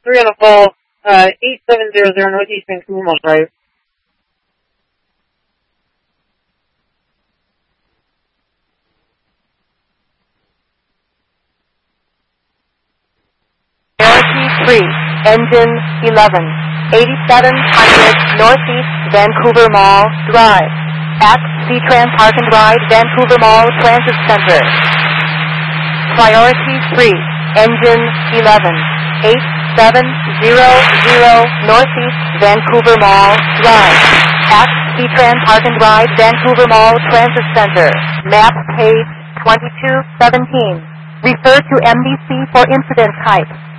3 on the fall, 8700 Northeast Vancouver Mall Drive. Priority 3, Engine 11, 8700 Northeast Vancouver Mall Drive. At C-Trans Park and Ride, Vancouver Mall Transit Center. Priority 3, Engine 11, 8700 Northeast Vancouver Mall Drive. At C-Trans Park and Ride, Vancouver Mall Transit Center. Map page 2217. Refer to MDC for incident type.